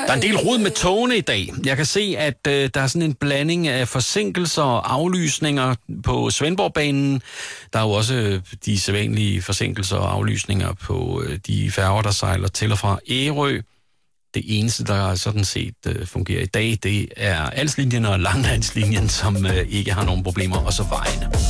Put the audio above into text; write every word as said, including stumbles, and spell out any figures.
Der er en del rod med togene i dag. Jeg kan se, at øh, der er sådan en blanding af forsinkelser og aflysninger på Svendborgbanen. Der er jo også øh, de sædvanlige forsinkelser og aflysninger på øh, de færger, der sejler til og fra Ærø. Det eneste, der sådan set øh, fungerer i dag, det er Alslinjen og Langlandslinjen, som øh, ikke har nogen problemer, og så vejene.